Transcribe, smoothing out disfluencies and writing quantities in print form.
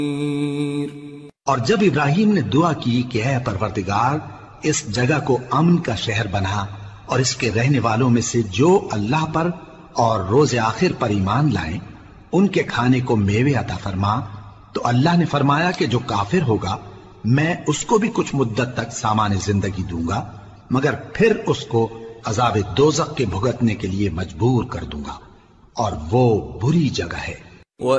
और जब इब्राहिम ने दुआ की कि ऐ परवरदिगार, इस जगह को अमन का शहर बना और इसके रहने वालों में से जो अल्लाह पर और रोज़े आखिर पर ईमान लाएं, उनके खाने को मेवे अता फरमा, तो अल्लाह ने फरमाया कि जो काफिर होगा मैं उसको भी कुछ मुद्दत तक सामान्य जिंदगी दूंगा, मगर फिर उसको अज़ाब दोज़ख के भुगतने के लिए मजबूर कर दूंगा, और वो बुरी जगह है।